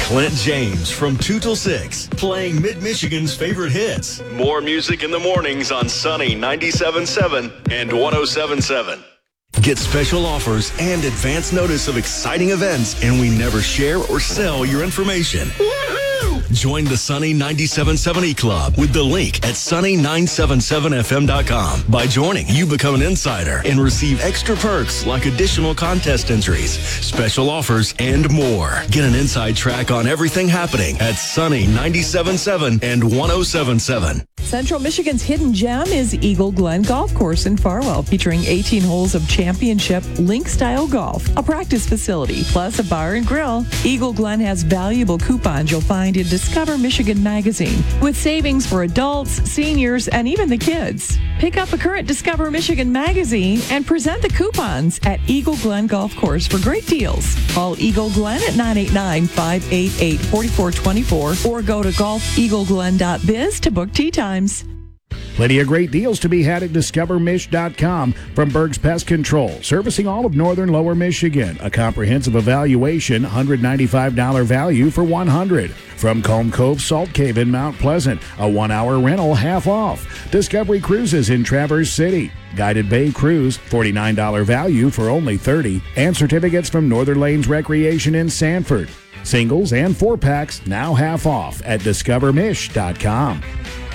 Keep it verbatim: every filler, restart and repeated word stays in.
Clint James from two till six, playing Mid-Michigan's favorite hits. More music in the mornings on Sunny ninety-seven point seven and one oh seven point seven. Get special offers and advance notice of exciting events, and we never share or sell your information. Woo-hoo! Join the Sunny ninety-seven point seven E-Club with the link at sunny nine seven seven f m dot com. By joining, you become an insider and receive extra perks like additional contest entries, special offers, and more. Get an inside track on everything happening at Sunny ninety-seven point seven and one oh seven point seven. Central Michigan's hidden gem is Eagle Glen Golf Course in Farwell, featuring eighteen holes of championship link-style golf, a practice facility, plus a bar and grill. Eagle Glen has valuable coupons you'll find in Discover Michigan magazine, with savings for adults, seniors, and even the kids. Pick up a current Discover Michigan magazine and present the coupons at Eagle Glen Golf Course for great deals. Call Eagle Glen at nine eight nine, five eight eight, four four two four or go to golf eagle glen dot biz to book tee times. Plenty of great deals to be had at discover mich dot com from Berg's Pest Control, servicing all of northern Lower Michigan. A comprehensive evaluation, one hundred ninety-five dollars value for one hundred dollars. From Comb Cove Salt Cave in Mount Pleasant, a one-hour rental half off. Discovery Cruises in Traverse City. Guided Bay Cruise, forty-nine dollars value for only thirty dollars. And certificates from Northern Lanes Recreation in Sanford. Singles and four-packs now half off at discover mich dot com.